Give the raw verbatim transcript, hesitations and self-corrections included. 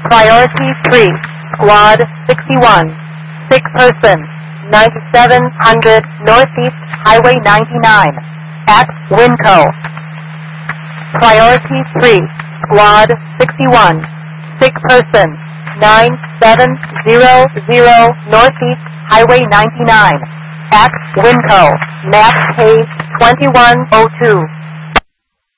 Priority three, Squad sixty-one, sick person, ninety-seven hundred Northeast Highway ninety-nine, at Winco. Priority three, Squad sixty-one, sick person, nine seven zero zero Northeast Highway ninety-nine, at Winco, map page twenty-one oh two.